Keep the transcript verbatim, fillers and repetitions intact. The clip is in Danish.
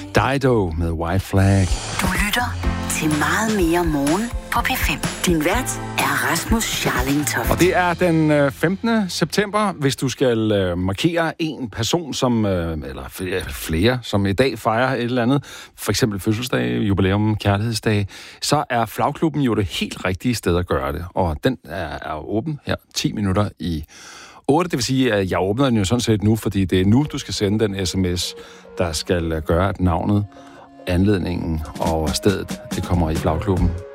Dido med White Flag. Du lytter til Meget mere morgen på P fem. Din vært er Rasmus Scharling Toft. Og det er den femtende september, hvis du skal markere en person, som, eller flere, som i dag fejrer et eller andet, for eksempel fødselsdag, jubilæum, kærlighedsdag, så er Flagklubben jo det helt rigtige sted at gøre det. Og den er, er åben her ti minutter i otte. Det vil sige, at jeg åbner den jo sådan set nu, fordi det er nu, du skal sende den sms, der skal gøre, at navnet, anledningen og stedet, det kommer i Flagklubben.